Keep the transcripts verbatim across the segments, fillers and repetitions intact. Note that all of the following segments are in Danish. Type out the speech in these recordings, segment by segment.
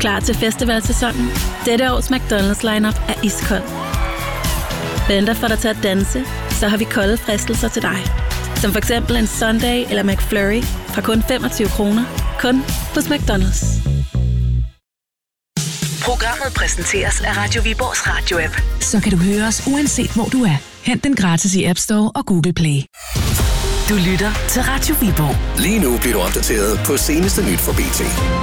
Klar til festivalsæsonen? Dette års McDonald's lineup er iskold. Venter for dig til at danse, så har vi kolde fristelser til dig. Som for eksempel en Sunday eller McFlurry fra kun femogtyve kroner. Kun hos McDonald's. Programmet præsenteres af Radio Viborgs radio-app. Så kan du høre os uanset hvor du er. Hent den gratis i App Store og Google Play. Du lytter til Radio Viborg. Lige nu bliver du opdateret på seneste nyt fra B T.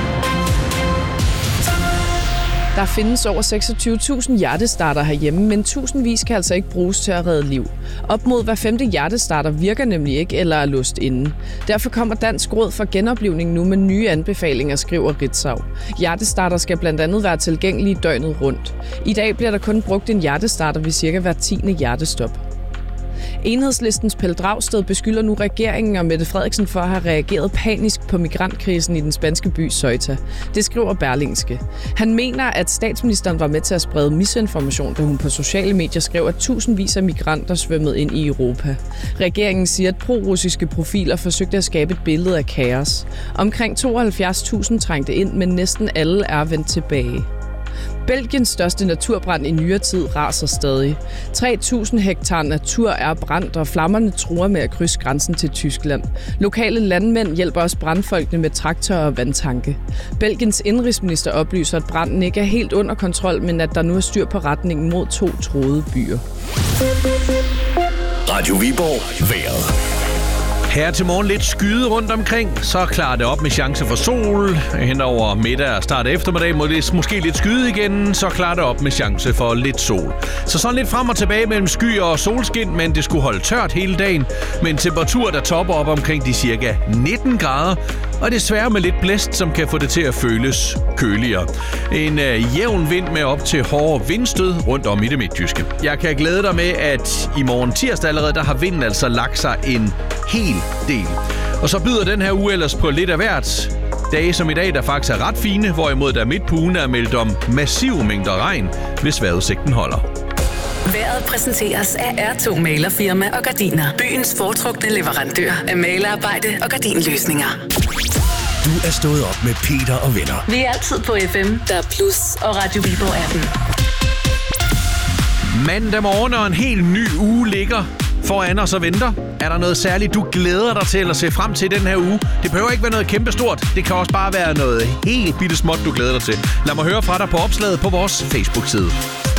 Der findes over seksogtyve tusind hjertestarter herhjemme, men tusindvis kan altså ikke bruges til at redde liv. Op mod hver femte hjertestarter virker nemlig ikke eller er låst inde. Derfor kommer Dansk Råd for Genoplivning nu med nye anbefalinger, skriver Ritzau. Hjertestarter skal blandt andet være tilgængelige døgnet rundt. I dag bliver der kun brugt en hjertestarter ved cirka hver tiende hjertestop. Enhedslistens Pelle Dragsted beskylder nu regeringen og Mette Frederiksen for at have reageret panisk på migrantkrisen i den spanske by Ceuta. Det skriver Berlingske. Han mener, at statsministeren var med til at sprede misinformation, da hun på sociale medier skrev, at tusindvis af migranter svømmede ind i Europa. Regeringen siger, at pro-russiske profiler forsøgte at skabe et billede af kaos. Omkring tooghalvfjerds tusind trængte ind, men næsten alle er vendt tilbage. Belgiens største naturbrand i nyere tid raser stadig. tre tusind hektar natur er brændt, og flammerne truer med at krydse grænsen til Tyskland. Lokale landmænd hjælper også brandfolkene med traktorer og vandtanke. Belgiens indrigsminister oplyser, at branden ikke er helt under kontrol, men at der nu er styr på retningen mod to truede byer. Radio Viborg. Vejret. Her til morgen lidt skyde rundt omkring, så klarer det op med chance for sol. Hen over middag og start eftermiddag må det måske lidt skyde igen, så klarer det op med chance for lidt sol. Så sådan lidt frem og tilbage mellem skyer og solskin, men det skulle holde tørt hele dagen. Med en temperatur, der topper op omkring de cirka nitten grader, og desværre med lidt blæst, som kan få det til at føles køligere. En øh, jævn vind med op til hårde vindstød rundt om i det midtjyske. Jeg kan glæde dig med, at i morgen tirsdag allerede, der har vinden altså lagt sig en hel del. Og så byder den her uge ellers på lidt af hvert. Dage som i dag, der faktisk er ret fine, hvorimod der midt på ugen er meldt om massive mængder regn, hvis vejrudsigten holder. Vejret præsenteres af R to Malerfirma og Gardiner. Byens foretrukne leverandør af malerarbejde og gardinløsninger. Du er stået op med Peter og venner. Vi er altid på F M, der er Plus og Radio Viborg appen. Mandag morgen og en helt ny uge ligger foran os og venter. Er der noget særligt, du glæder dig til at se frem til den her uge? Det behøver ikke være noget kæmpestort. Det kan også bare være noget helt bitte småt, du glæder dig til. Lad mig høre fra dig på opslaget på vores Facebook-side.